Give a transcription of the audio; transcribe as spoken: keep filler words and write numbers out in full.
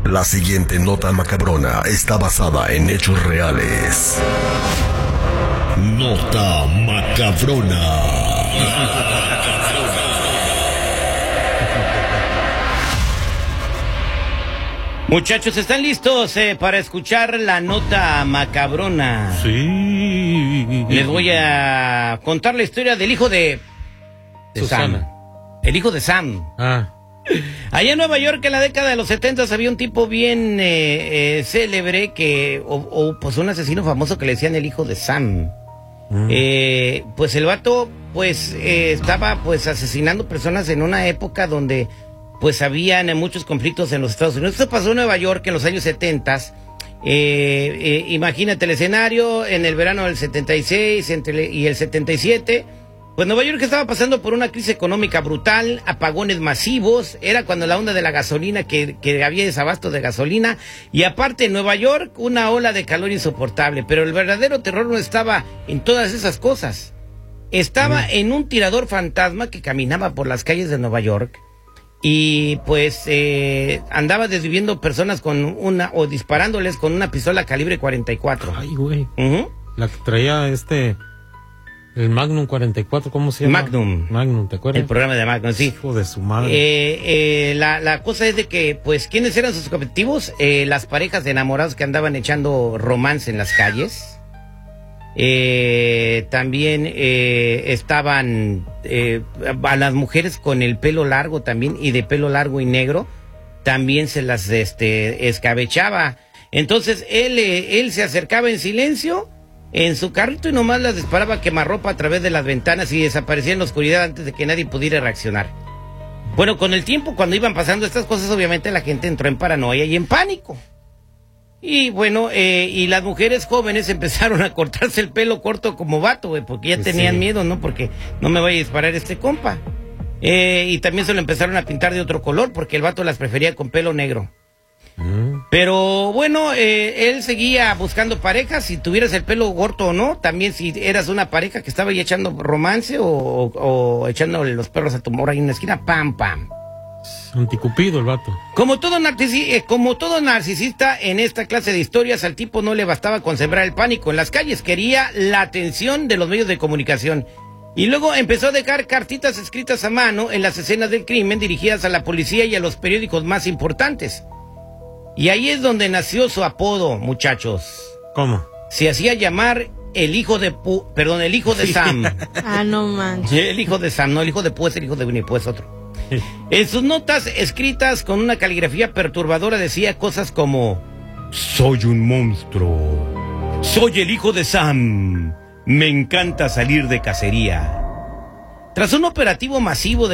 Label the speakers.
Speaker 1: La siguiente nota macabrona está basada en hechos reales. Nota macabrona.
Speaker 2: Muchachos, ¿están listos eh, para escuchar la nota macabrona?
Speaker 3: Sí.
Speaker 2: Les voy a contar la historia del hijo de, de Sam. El hijo de Sam.
Speaker 3: Ah.
Speaker 2: Allá en Nueva York, en la década de los setentas, había un tipo bien eh, eh, célebre que, o, o pues un asesino famoso que le decían el hijo de Sam. Mm. Eh, pues el vato, pues eh, estaba pues asesinando personas en una época donde pues habían muchos conflictos en los Estados Unidos. Esto pasó en Nueva York en los años setentas. Eh, eh, imagínate el escenario en el verano del setenta y seis entre, y el setenta y siete. Pues Nueva York estaba pasando por una crisis económica brutal, apagones masivos, era cuando la onda de la gasolina, que, que había desabasto de gasolina, y aparte en Nueva York una ola de calor insoportable, pero el verdadero terror no estaba en todas esas cosas, estaba mm. en un tirador fantasma que caminaba por las calles de Nueva York, y pues eh, andaba desviviendo personas con una, o disparándoles con una pistola calibre cuarenta y cuatro.
Speaker 3: Ay, güey.
Speaker 2: Uh-huh.
Speaker 3: La que traía este... El Magnum cuarenta y cuatro, ¿cómo se llama?
Speaker 2: Magnum.
Speaker 3: Magnum, ¿te acuerdas?
Speaker 2: El programa de Magnum, sí.
Speaker 3: Hijo de su madre.
Speaker 2: Eh, eh, la, la cosa es de que, pues, ¿quiénes eran sus objetivos? Eh, las parejas de enamorados que andaban echando romance en las calles. Eh, también eh, estaban eh, a las mujeres con el pelo largo también, y de pelo largo y negro, también se las este, escabechaba. Entonces, él, eh, él se acercaba en silencio en su carrito y nomás las disparaba a quemarropa a través de las ventanas y desaparecía en la oscuridad antes de que nadie pudiera reaccionar. Bueno, con el tiempo, cuando iban pasando estas cosas, obviamente la gente entró en paranoia y en pánico. Y bueno, eh, y las mujeres jóvenes empezaron a cortarse el pelo corto como vato, güey, porque ya
Speaker 3: sí,
Speaker 2: tenían
Speaker 3: sí.
Speaker 2: miedo, ¿no? Porque no me vaya a disparar este compa. Eh, y también se lo empezaron a pintar de otro color, porque el vato las prefería con pelo negro. Pero bueno, eh, él seguía buscando parejas, si tuvieras el pelo corto o no, también si eras una pareja que estaba ahí echando romance o, o, o echando los perros a tu morra ahí en la esquina, pam, pam.
Speaker 3: Anticupido el vato.
Speaker 2: Como todo, narcisi eh, como todo narcisista en esta clase de historias, al tipo no le bastaba con sembrar el pánico en las calles, quería la atención de los medios de comunicación. Y luego empezó a dejar cartitas escritas a mano en las escenas del crimen dirigidas a la policía y a los periódicos más importantes. Y ahí es donde nació su apodo, muchachos.
Speaker 3: ¿Cómo?
Speaker 2: Se hacía llamar el hijo de Pu... Perdón, el hijo de sí. Sam.
Speaker 4: Ah, no manches.
Speaker 2: El hijo de Sam, no, el hijo de Pu es el hijo de Winnie Pooh, es otro. Sí. En sus notas escritas con una caligrafía perturbadora decía cosas como: soy un monstruo. Soy el hijo de Sam. Me encanta salir de cacería. Tras un operativo masivo de